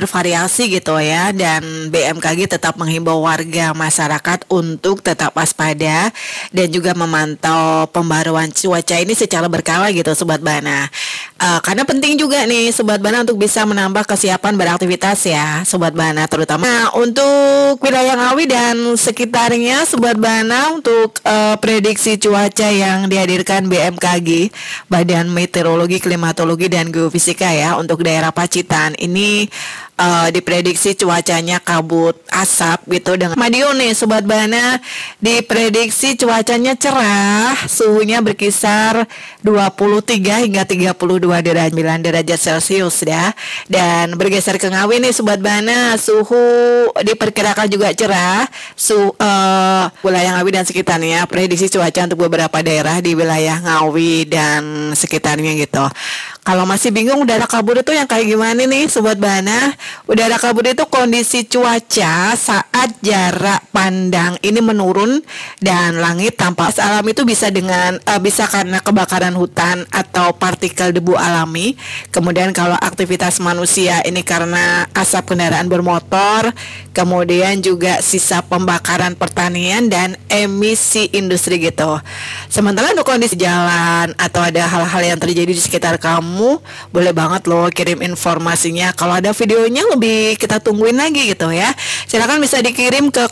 bervariasi gitu ya, dan BMKG tetap menghimbau warga masyarakat untuk tetap waspada dan juga memantau pembaruan cuaca ini secara berkala gitu Sobat Bana. Karena penting juga nih Sobat Bana untuk bisa menambah kesiapan beraktivitas ya Sobat Bana, terutama untuk wilayah Ngawi dan sekitarnya Sobat Bana. Untuk prediksi cuaca yang dihadirkan BMKG, Badan Meteorologi, Klimatologi dan Geofisika ya, untuk daerah Pacitan ini diprediksi cuacanya kabut asap gitu. Dengan Madiun nih Sobat Bana, diprediksi cuacanya cerah, suhunya berkisar 23 hingga 32 derajat Celcius ya. Dan bergeser ke Ngawi nih Sobat Bana, suhu diperkirakan juga cerah, wilayah Ngawi dan sekitarnya. Prediksi cuaca untuk beberapa daerah di wilayah Ngawi dan sekitarnya gitu. Kalau masih bingung udara kabut itu yang kayak gimana nih Sobat Bana? Udara kabut itu kondisi cuaca saat jarak pandang ini menurun dan langit tampak alam itu bisa karena kebakaran hutan atau partikel debu alami. Kemudian kalau aktivitas manusia ini karena asap kendaraan bermotor, kemudian juga sisa pembakaran pertanian dan emisi industri gitu. Sementara untuk kondisi jalan atau ada hal-hal yang terjadi di sekitar kamu, boleh banget loh kirim informasinya. Kalau ada videonya lebih kita tungguin lagi gitu ya. Silakan bisa dikirim ke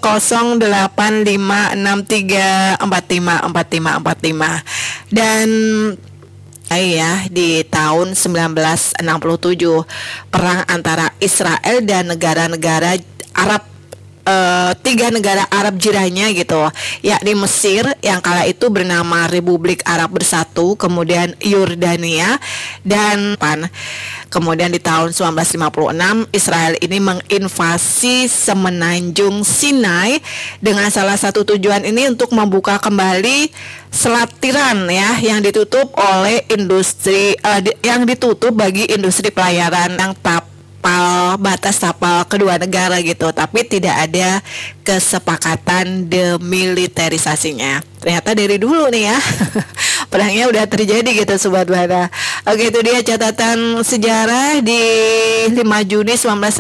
088563454545. Dan ya, di tahun 1967 perang antara Israel dan negara-negara Arab, tiga negara Arab jiranya gitu, yakni Mesir yang kala itu bernama Republik Arab Bersatu, kemudian Yordania dan Pan. Kemudian di tahun 1956 Israel ini menginvasi semenanjung Sinai dengan salah satu tujuan ini untuk membuka kembali Selat Tiran ya, yang ditutup oleh yang ditutup bagi industri pelayaran yang batas tapal kedua negara gitu, tapi tidak ada kesepakatan demilitarisasinya. Ternyata dari dulu nih ya perangnya udah terjadi gitu Sobat Bana. Oke, itu dia catatan sejarah di 5 Juni 19